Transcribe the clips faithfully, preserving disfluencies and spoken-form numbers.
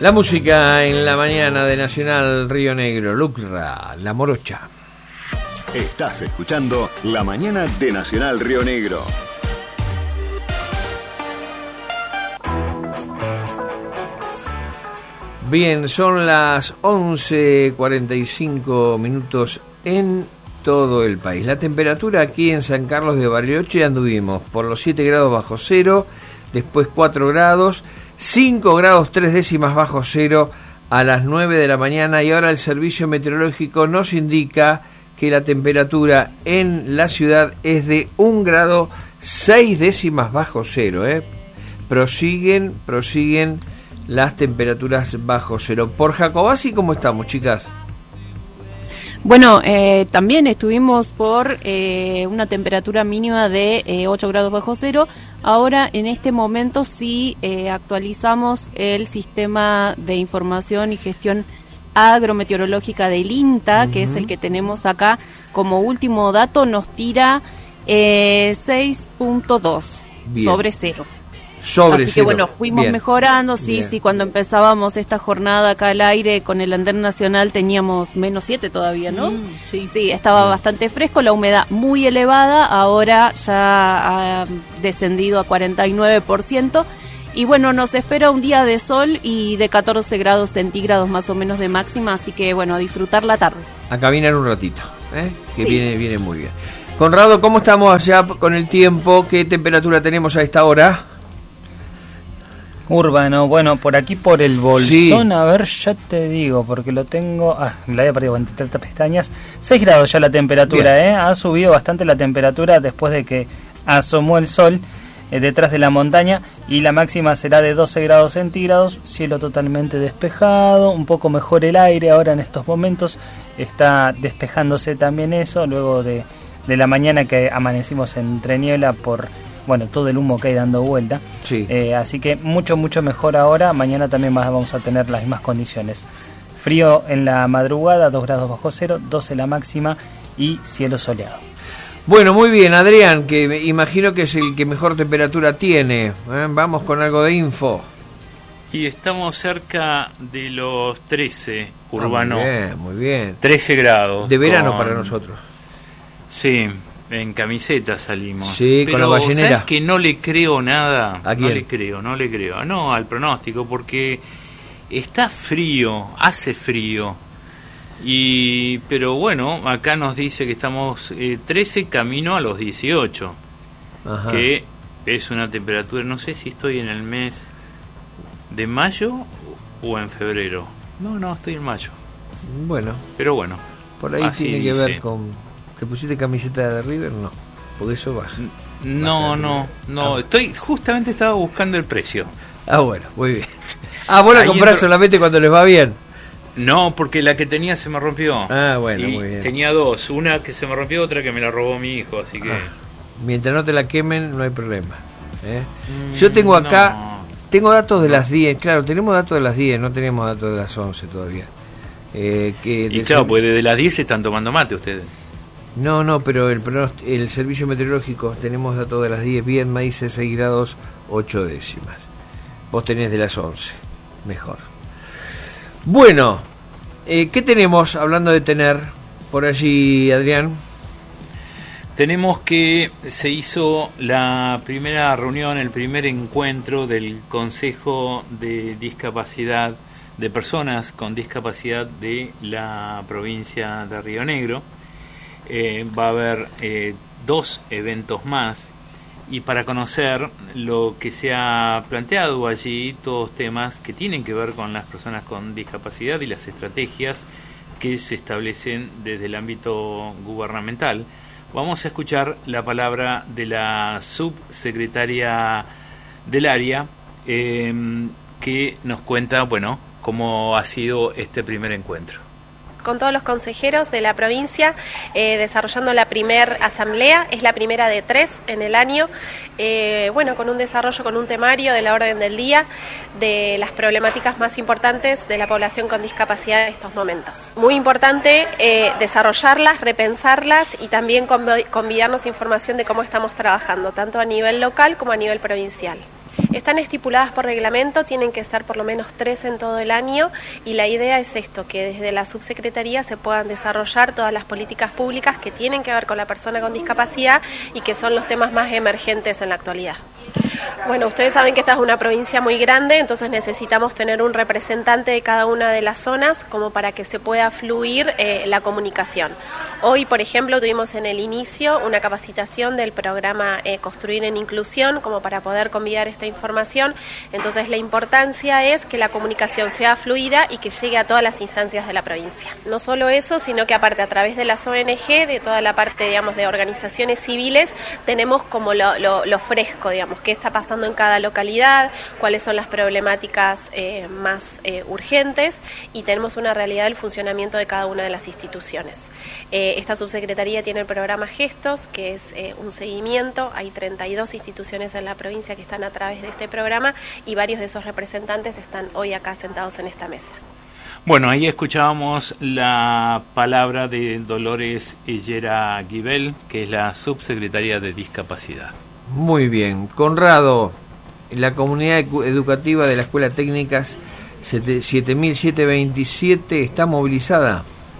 La música en la mañana de Nacional Río Negro, Lucra, La Morocha. Estás escuchando La Mañana de Nacional Río Negro. Bien, son las once cuarenta y cinco minutos en todo el país. La temperatura aquí en San Carlos de Bariloche anduvimos por los siete grados bajo cero, después cuatro grados, cinco grados tres décimas bajo cero a las nueve de la mañana, y ahora el servicio meteorológico nos indica que la temperatura en la ciudad es de un grado seis décimas bajo cero. ¿eh? Prosiguen, prosiguen las temperaturas bajo cero. Por Jacobasi, ¿cómo estamos, chicas? Bueno, eh, también estuvimos por eh, una temperatura mínima de eh, ocho grados bajo cero. Ahora, en este momento, sí eh, actualizamos el sistema de información y gestión agrometeorológica del INTA, uh-huh. que es el que tenemos acá como último dato, nos tira eh, seis punto dos sobre cero. Sobre Así cero. que bueno, fuimos Bien. mejorando, sí, Bien. sí, cuando empezábamos esta jornada acá al aire con el Andén Nacional teníamos menos siete todavía, ¿no? Mm, sí, sí, estaba Bien. bastante fresco, la humedad muy elevada, ahora ya ha descendido a cuarenta y nueve por ciento, y bueno, nos espera un día de sol y de catorce grados centígrados más o menos de máxima, así que bueno, a disfrutar la tarde. A caminar un ratito, ¿eh? que Sí. viene, viene muy bien. Conrado, ¿cómo estamos allá con el tiempo? ¿Qué temperatura tenemos a esta hora? Urbano, bueno, por aquí por el Bolsón, Sí. a ver, ya te digo, porque lo tengo, ah, la había perdido con tantas pestañas, seis grados ya la temperatura, Bien. eh, ha subido bastante la temperatura después de que asomó el sol eh, detrás de la montaña, y la máxima será de doce grados centígrados, cielo totalmente despejado, un poco mejor el aire ahora en estos momentos, está despejándose también eso, luego de, de la mañana que amanecimos entre niebla por... bueno, todo el humo que hay dando vuelta. Sí. Eh, así que mucho, mucho mejor ahora. Mañana también vamos a tener las mismas condiciones. Frío en la madrugada, dos grados bajo cero, doce la máxima y cielo soleado. Bueno, muy bien, Adrián, que me imagino que es el que mejor temperatura tiene. ¿eh? Vamos con algo de info. Y estamos cerca de los trece, Urbano. Ah, muy bien, muy bien. trece grados. De verano con... para nosotros. Sí, en camiseta salimos. Sí, pero, con la ballenera. ¿sabes que no le creo nada? ¿A quién? No le creo, no le creo. No, al pronóstico, porque está frío, hace frío. Y pero bueno, acá nos dice que estamos eh, trece camino a los dieciocho. Ajá. Que es una temperatura, no sé si estoy en el mes de mayo o en febrero. No, no, estoy en mayo. Bueno, Pero bueno, por ahí así tiene que dice. ver con... ¿Te pusiste camiseta de River? No, porque eso baja. No, Baja no, River. no, Ah. estoy justamente estaba buscando el precio. Ah, bueno, muy bien. Ah, vos la Ahí comprás entro- solamente cuando les va bien. No, porque la que tenía se me rompió. Ah, bueno, y muy bien. tenía dos, una que se me rompió, otra que me la robó mi hijo, así que... Ah, mientras no te la quemen, no hay problema. ¿eh? Mm, Yo tengo acá, no. tengo datos de las diez, claro, tenemos datos de las diez, no tenemos datos de las once todavía. Eh, que Y del claro, servi- pues desde las diez están tomando mate ustedes. No, no, pero el, pronost- el servicio meteorológico, tenemos datos de las diez, bien, me dice seis grados ocho décimas. Vos tenés de las once, mejor. Bueno, eh, ¿qué tenemos hablando de tener por allí, Adrián? Tenemos que se hizo la primera reunión, el primer encuentro del Consejo de Discapacidad de Personas con Discapacidad de la provincia de Río Negro. Eh, va a haber eh, dos eventos más, y para conocer lo que se ha planteado allí, todos temas que tienen que ver con las personas con discapacidad y las estrategias que se establecen desde el ámbito gubernamental. Vamos a escuchar la palabra de la subsecretaria del área, eh, que nos cuenta, bueno, cómo ha sido este primer encuentro. Con todos los consejeros de la provincia, eh, desarrollando la primer asamblea, es la primera de tres en el año, eh, bueno, con un desarrollo, con un temario de la orden del día, de las problemáticas más importantes de la población con discapacidad en estos momentos. Muy importante eh, desarrollarlas, repensarlas y también conv- convidarnos información de cómo estamos trabajando, tanto a nivel local como a nivel provincial. Están estipuladas por reglamento, tienen que ser por lo menos tres en todo el año, y la idea es esto, que desde la subsecretaría se puedan desarrollar todas las políticas públicas que tienen que ver con la persona con discapacidad y que son los temas más emergentes en la actualidad. Bueno, ustedes saben que esta es una provincia muy grande, entonces necesitamos tener un representante de cada una de las zonas como para que se pueda fluir eh, la comunicación. Hoy, por ejemplo, tuvimos en el inicio una capacitación del programa eh, Construir en Inclusión, como para poder convidar esta información. Entonces la importancia es que la comunicación sea fluida y que llegue a todas las instancias de la provincia. No solo eso, sino que aparte a través de las O N G, de toda la parte, digamos, de organizaciones civiles, tenemos como lo, lo, lo fresco, digamos, qué está pasando en cada localidad, cuáles son las problemáticas eh, más eh, urgentes, y tenemos una realidad del funcionamiento de cada una de las instituciones. Eh, esta subsecretaría tiene el programa Gestos, que es eh, un seguimiento. Hay treinta y dos instituciones en la provincia que están a través de este programa, y varios de esos representantes están hoy acá sentados en esta mesa. Bueno, ahí escuchábamos la palabra de Dolores Hillera Guibel, que es la subsecretaria de Discapacidad. Muy bien. Conrado, la comunidad educativa de la Escuela Técnicas siete mil setecientos veintisiete está movilizada.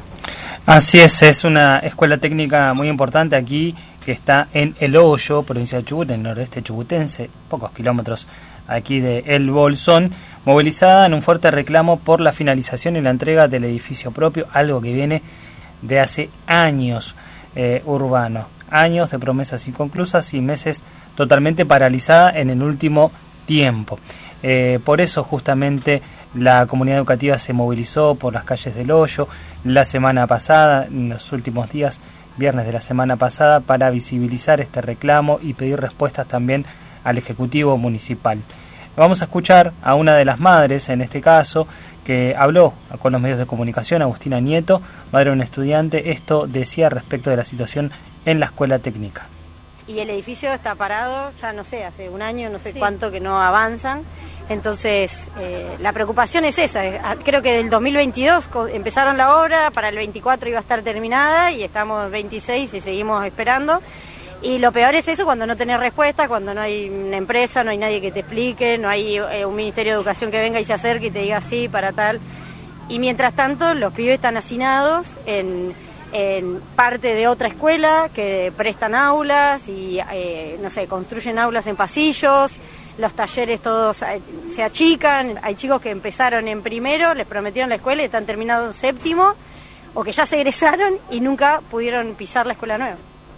Así es, es una escuela técnica muy importante aquí, que está en El Hoyo, provincia de Chubut, en el nordeste chubutense, pocos kilómetros aquí de El Bolsón, movilizada en un fuerte reclamo por la finalización y la entrega del edificio propio, algo que viene de hace años eh, urbano. Años de promesas inconclusas y meses totalmente paralizada en el último tiempo. Eh, por eso justamente la comunidad educativa se movilizó por las calles del Hoyo la semana pasada, en los últimos días, viernes de la semana pasada, para visibilizar este reclamo y pedir respuestas también al Ejecutivo Municipal. Vamos a escuchar a una de las madres, en este caso, que habló con los medios de comunicación, Agustina Nieto, madre de un estudiante. Esto decía respecto de la situación en la escuela técnica. Y el edificio está parado, ya no sé, hace un año, no sé sí. cuánto que no avanzan. Entonces, eh, la preocupación es esa. Creo que del dos mil veintidós empezaron la obra, para el veinticuatro iba a estar terminada y estamos en veintiséis y seguimos esperando. Y lo peor es eso, cuando no tenés respuesta, cuando no hay una empresa, no hay nadie que te explique, no hay eh, un Ministerio de Educación que venga y se acerque y te diga sí para tal. Y mientras tanto, los pibes están hacinados en, en parte de otra escuela que prestan aulas y, eh, no sé, construyen aulas en pasillos. Los talleres todos eh, se achican. Hay chicos que empezaron en primero, les prometieron la escuela y están terminados en séptimo, o que ya se egresaron y nunca pudieron pisar la escuela nueva.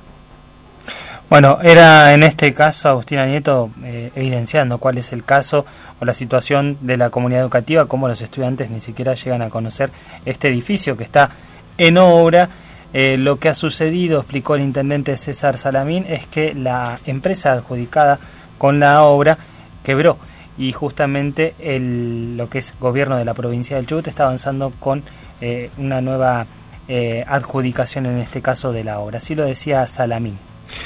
Bueno, era en este caso Agustina Nieto eh, evidenciando cuál es el caso o la situación de la comunidad educativa, cómo los estudiantes ni siquiera llegan a conocer este edificio que está en obra. Eh, lo que ha sucedido, explicó el intendente César Salamín, es que la empresa adjudicada con la obra quebró y justamente el, lo que es gobierno de la provincia del Chubut está avanzando con eh, una nueva eh, adjudicación, en este caso de la obra. Así lo decía Salamín.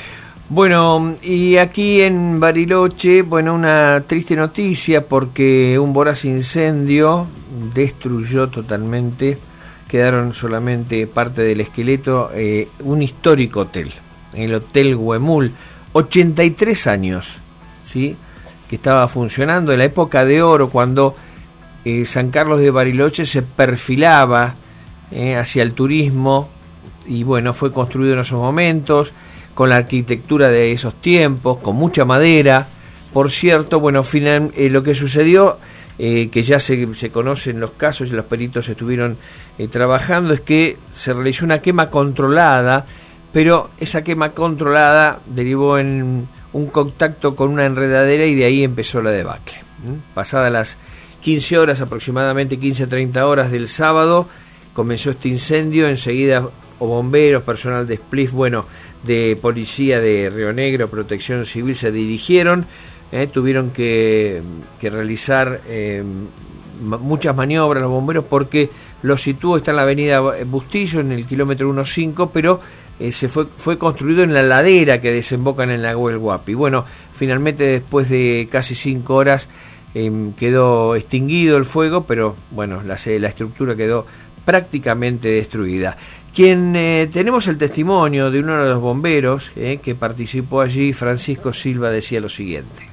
Bueno, y aquí en Bariloche, bueno, una triste noticia porque un voraz incendio destruyó totalmente, quedaron solamente parte del esqueleto, eh, un histórico hotel, el Hotel Huemul, ochenta y tres años, ¿sí?, que estaba funcionando en la época de oro, cuando eh, San Carlos de Bariloche se perfilaba eh, hacia el turismo, y bueno, fue construido en esos momentos, con la arquitectura de esos tiempos, con mucha madera. Por cierto, bueno, final, eh, lo que sucedió, eh, que ya se, se conocen los casos y los peritos estuvieron eh, trabajando, es que se realizó una quema controlada, pero esa quema controlada derivó en un contacto con una enredadera y de ahí empezó la debacle. ¿Mm? Pasadas las quince horas, aproximadamente quince a treinta horas del sábado, comenzó este incendio. Enseguida o bomberos, personal de Spliff, bueno, de policía de Río Negro, Protección Civil, se dirigieron, eh, tuvieron que, que realizar eh, m- muchas maniobras los bomberos, porque lo situó, está en la avenida Bustillo, en el kilómetro uno cinco, pero eh, se fue, fue construido en la ladera que desemboca en el lago El Guapi. Bueno, finalmente después de casi cinco horas eh, quedó extinguido el fuego, pero bueno, la, la estructura quedó prácticamente destruida. Quien eh, tenemos el testimonio de uno de los bomberos eh, que participó allí, Francisco Silva, decía lo siguiente. Me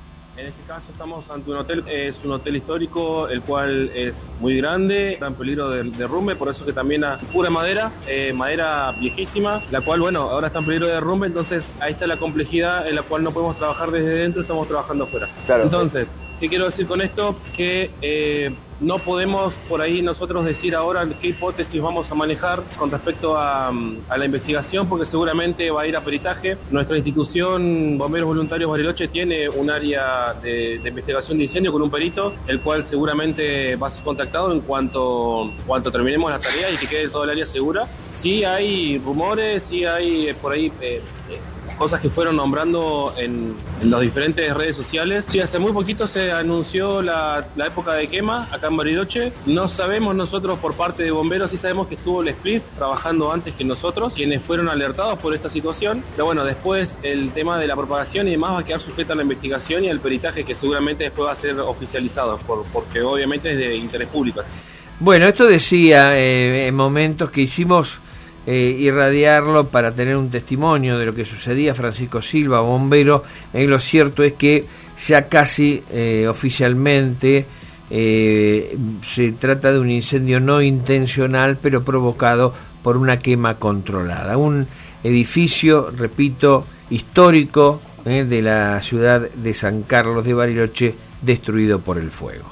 En este caso estamos ante un hotel, es un hotel histórico, el cual es muy grande, está en peligro de derrumbe, por eso que también a pura madera, eh, madera viejísima, la cual, bueno, ahora está en peligro de derrumbe, entonces ahí está la complejidad en la cual no podemos trabajar desde dentro, estamos trabajando afuera. Claro. Entonces, ¿qué quiero decir con esto? Que eh, no podemos por ahí nosotros decir ahora qué hipótesis vamos a manejar con respecto a, a la investigación, porque seguramente va a ir a peritaje. Nuestra institución Bomberos Voluntarios Bariloche tiene un área de, de investigación de incendio con un perito, el cual seguramente va a ser contactado en cuanto, cuanto terminemos la tarea y que quede toda el área segura. Sí hay rumores, sí hay por ahí eh, eh, cosas que fueron nombrando en, en las diferentes redes sociales. Sí, hace muy poquito se anunció la, la época de quema acá en Bariloche. No sabemos nosotros por parte de bomberos, sí sabemos que estuvo el S P L I F trabajando antes que nosotros, quienes fueron alertados por esta situación. Pero bueno, después el tema de la propagación y demás va a quedar sujeto a la investigación y al peritaje, que seguramente después va a ser oficializado, por, porque obviamente es de interés público. Bueno, esto decía eh, en momentos que hicimos Eh, irradiarlo para tener un testimonio de lo que sucedía. Francisco Silva, bombero. Eh, lo cierto es que ya casi eh, oficialmente eh, se trata de un incendio no intencional, pero provocado por una quema controlada. Un edificio, repito, histórico eh, de la ciudad de San Carlos de Bariloche, destruido por el fuego.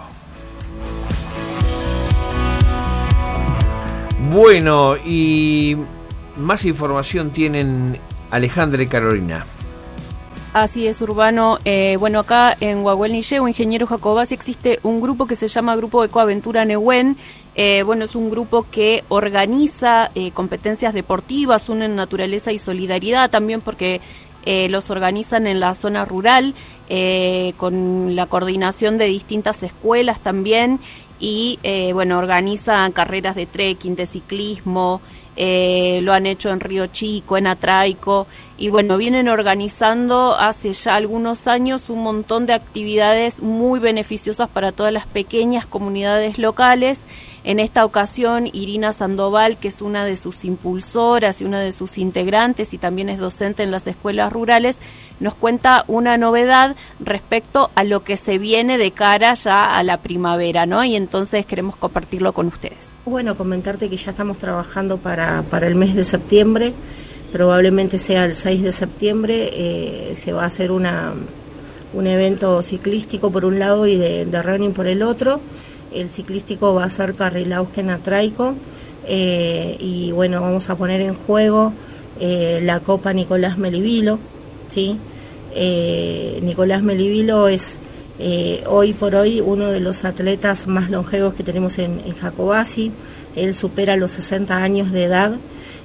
Bueno, y más información tienen Alejandra y Carolina. Así es, Urbano. Eh, bueno, acá en Guaguelnilleu, Ingeniero Jacobasi, existe un grupo que se llama Grupo Ecoaventura Nehuen. Eh, bueno, es un grupo que organiza eh, competencias deportivas, unen naturaleza y solidaridad, también porque eh, los organizan en la zona rural, eh, con la coordinación de distintas escuelas también. Y eh, bueno, organizan carreras de trekking, de ciclismo, eh, lo han hecho en Río Chico, en Atraico, y bueno, vienen organizando hace ya algunos años un montón de actividades muy beneficiosas para todas las pequeñas comunidades locales. En esta ocasión, Irina Sandoval, que es una de sus impulsoras y una de sus integrantes y también es docente en las escuelas rurales, nos cuenta una novedad respecto a lo que se viene de cara ya a la primavera, ¿no? Y entonces queremos compartirlo con ustedes. Bueno, comentarte que ya estamos trabajando para, para el mes de septiembre, probablemente sea el seis de septiembre, eh, se va a hacer una, un evento ciclístico por un lado y de, de running por el otro. El ciclístico va a ser Carrilauquen Atraico, eh, y bueno, vamos a poner en juego eh, la Copa Nicolás Melivilo, ¿sí? Eh, Nicolás Melivilo es eh, hoy por hoy uno de los atletas más longevos que tenemos en, en Jacobasi. Él supera los sesenta años de edad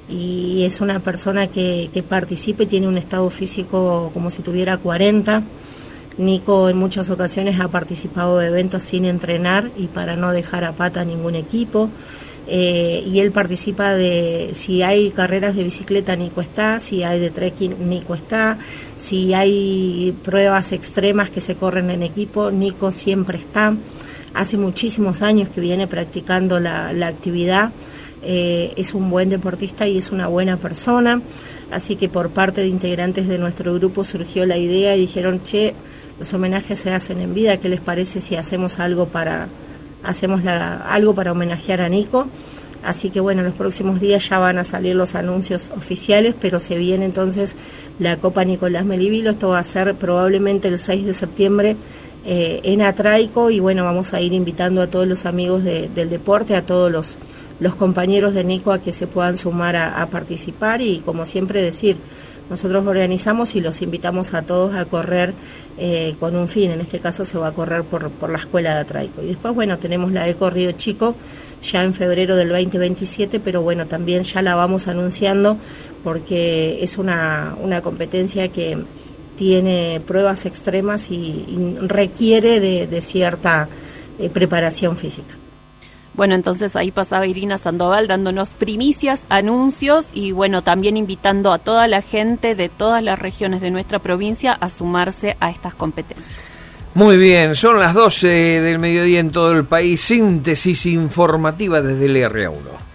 y es una persona que, que participa y tiene un estado físico como si tuviera cuarenta. Nico en muchas ocasiones ha participado de eventos sin entrenar y para no dejar a pata a ningún equipo. Eh, y él participa de, si hay carreras de bicicleta, Nico está, si hay de trekking, Nico está, si hay pruebas extremas que se corren en equipo, Nico siempre está. Hace muchísimos años que viene practicando la, la actividad, eh, es un buen deportista y es una buena persona, así que por parte de integrantes de nuestro grupo surgió la idea y dijeron, che, los homenajes se hacen en vida, ¿qué les parece si hacemos algo para... hacemos la, algo para homenajear a Nico? Así que bueno, en los próximos días ya van a salir los anuncios oficiales, pero se viene entonces la Copa Nicolás Melivilo. Esto va a ser probablemente el seis de septiembre eh, en Atraico, y bueno, vamos a ir invitando a todos los amigos de, del deporte, a todos los, los compañeros de Nico a que se puedan sumar a, a participar, y como siempre decir, nosotros organizamos y los invitamos a todos a correr eh, con un fin. En este caso se va a correr por, por la escuela de Atraico. Y después, bueno, tenemos la Eco Río Chico ya en febrero del veinte veintisiete, pero bueno, también ya la vamos anunciando porque es una, una competencia que tiene pruebas extremas y, y requiere de, de cierta eh, preparación física. Bueno, entonces ahí pasaba Irina Sandoval dándonos primicias, anuncios y bueno, también invitando a toda la gente de todas las regiones de nuestra provincia a sumarse a estas competencias. Muy bien, son las doce del mediodía en todo el país, síntesis informativa desde el R A uno.